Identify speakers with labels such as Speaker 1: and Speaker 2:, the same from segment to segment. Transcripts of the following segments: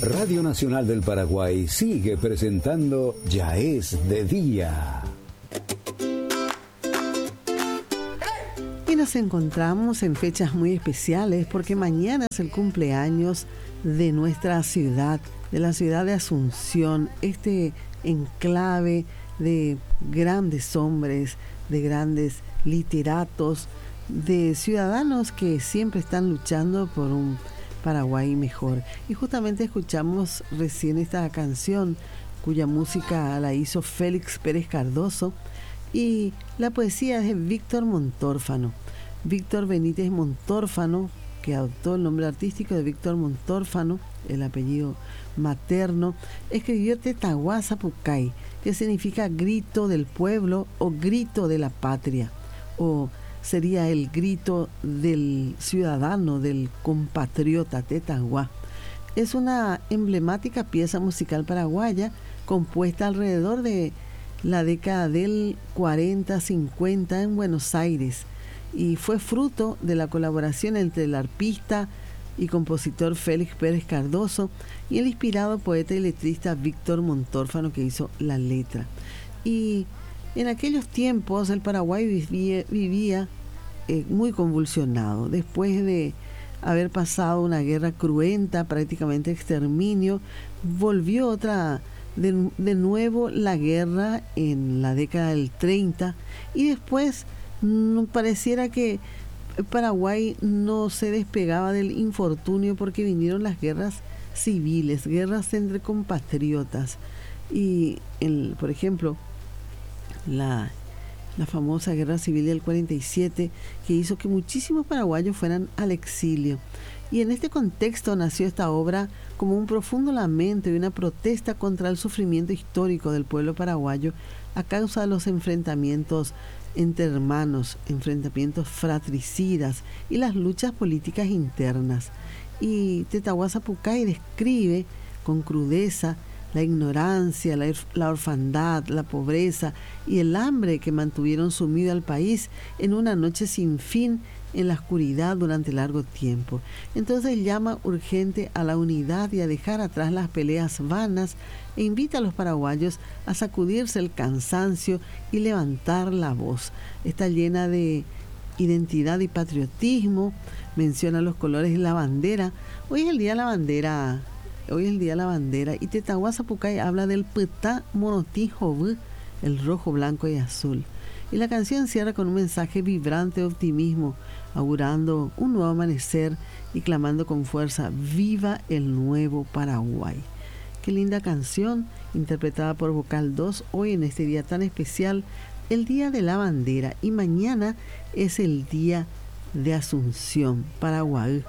Speaker 1: Radio Nacional del Paraguay sigue presentando Ya es de día.
Speaker 2: Y nos encontramos en fechas muy especiales porque mañana es el cumpleaños de nuestra ciudad, de la ciudad de Asunción, este enclave de grandes hombres, de grandes literatos, de ciudadanos que siempre están luchando por un Paraguay mejor. Y justamente escuchamos recién esta canción cuya música la hizo Félix Pérez Cardoso y la poesía es de Víctor Montórfano. Víctor Benítez Montórfano, que adoptó el nombre artístico de Víctor Montórfano, el apellido materno, escribió Tetahuasa Pucay, que significa grito del pueblo o grito de la patria, o sería el grito del ciudadano, del compatriota Tetahuá. Es una emblemática pieza musical paraguaya compuesta alrededor de la década del 40-50 en Buenos Aires y fue fruto de la colaboración entre el arpista y compositor Félix Pérez Cardoso y el inspirado poeta y letrista Víctor Montórfano, que hizo la letra. Y en aquellos tiempos el Paraguay vivía muy convulsionado. Después de haber pasado una guerra cruenta, prácticamente exterminio, volvió de nuevo la guerra en la década del 30 y después pareciera que Paraguay no se despegaba del infortunio porque vinieron las guerras civiles, guerras entre compatriotas y por ejemplo la famosa guerra civil del 47 que hizo que muchísimos paraguayos fueran al exilio. Y en este contexto nació esta obra como un profundo lamento y una protesta contra el sufrimiento histórico del pueblo paraguayo a causa de los enfrentamientos entre hermanos, enfrentamientos fratricidas y las luchas políticas internas. Y Tetahuasa Pucay describe con crudeza la ignorancia, la orfandad, la pobreza y el hambre que mantuvieron sumido al país en una noche sin fin en la oscuridad durante largo tiempo. Entonces llama urgente a la unidad y a dejar atrás las peleas vanas e invita a los paraguayos a sacudirse el cansancio y levantar la voz. Está llena de identidad y patriotismo, menciona los colores de la bandera. Hoy es el día de la bandera y Tetahuasa Pucay habla del Petá Monotí Jovú, el rojo, blanco y azul. Y la canción cierra con un mensaje vibrante de optimismo, augurando un nuevo amanecer y clamando con fuerza: ¡viva el nuevo Paraguay! Qué linda canción, interpretada por Vocal 2, hoy en este día tan especial, el Día de la Bandera. Y mañana es el Día de Asunción, Paraguay.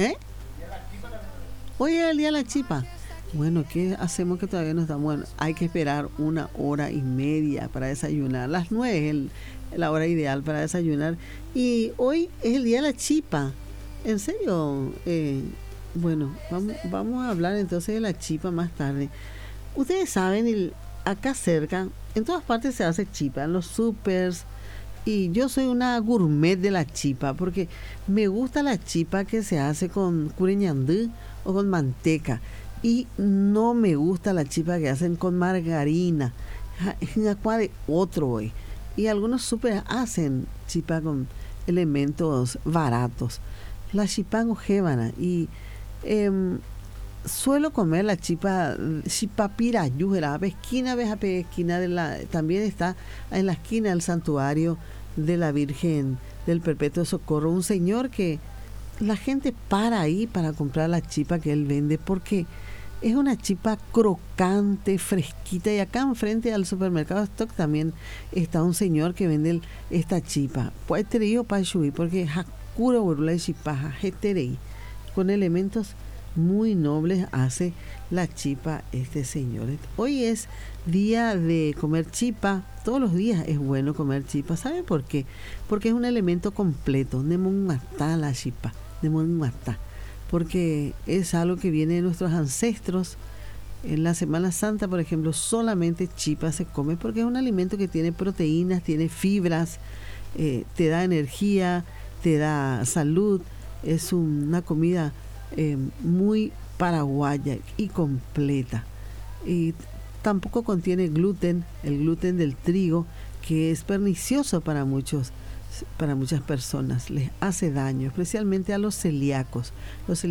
Speaker 2: Hoy es el Día de la Chipa. Bueno, ¿qué hacemos que todavía no estamos? Bueno, hay que esperar 1 hora y media para desayunar. Las 9 es la hora ideal para desayunar. Y hoy es el Día de la Chipa. ¿En serio? Bueno, vamos a hablar entonces de la chipa más tarde. Ustedes saben, acá cerca, en todas partes se hace chipa, en los supers. Y yo soy una gourmet de la chipa porque me gusta la chipa que se hace con cureñandú o con manteca. Y no me gusta la chipa que hacen con margarina. Es una cosa de otro hoy. Y algunos super hacen chipa con elementos baratos. La chipanga jébana. Y suelo comer la chipa pirayú, esquina también está en la esquina del santuario de la Virgen del Perpetuo Socorro. Un señor que la gente para ahí para comprar la chipa que él vende porque es una chipa crocante, fresquita. Y acá enfrente al supermercado Stock también está un señor que vende esta chipa. Puede tener para subir porque hakuro burula de chipa, con elementos muy nobles hace la chipa este señor. Hoy es día de comer chipa. Todos los días es bueno comer chipa. ¿Saben por qué? Porque es un elemento completo. Nemonmatá la chipa. Nemonmatá. Porque es algo que viene de nuestros ancestros. En la Semana Santa, por ejemplo, solamente chipa se come porque es un alimento que tiene proteínas, tiene fibras, te da energía, te da salud. Es una comida muy paraguaya y completa. Y tampoco contiene gluten, el gluten del trigo, que es pernicioso para muchas personas, les hace daño, especialmente a los celíacos. Los